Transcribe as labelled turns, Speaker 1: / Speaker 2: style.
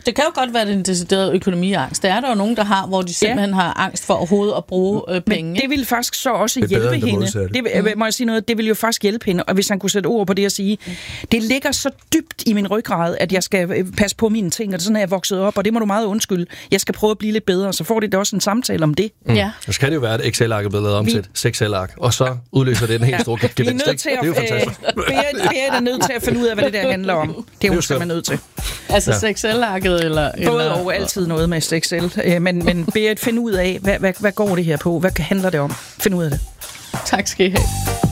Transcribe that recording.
Speaker 1: Det kan jo godt være, en decideret økonomiangst. Der er der jo nogen, der har, hvor de simpelthen har angst for overhovedet at bruge penge.
Speaker 2: Men det ville faktisk så også hjælpe hende. Må jeg sige noget? Det ville jo faktisk hjælpe hende, og hvis han kunne sætte ord på det og sige, det ligger så dybt i min ryggrad, at jeg skal passe på mine ting, og sådan er jeg vokset op, og det må du meget undskylde. Jeg skal prøve at blive lidt bedre, så får det også en samtale om det.
Speaker 3: Ja. Så kan det jo være, at Excel-ark er blevet lavet om til et 6-ark, og så udløser det en helt stor gevinst. Det er jo fantastisk.
Speaker 2: Berit er nødt til at finde ud af, hvad det der handler om. Det er hun simpelthen nødt til.
Speaker 1: Altså Excel-arket eller...
Speaker 2: Både og altid noget med Excel. Men Berit, find ud af, hvad går det her på? Hvad handler det om? Find ud af det.
Speaker 1: Tak skal I have.